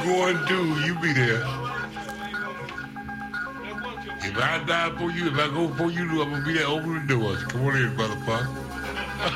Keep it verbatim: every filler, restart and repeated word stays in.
going to, you be there. If I die for you, if I go for you, I'm gonna be there. Open the doors. Come on in, motherfucker.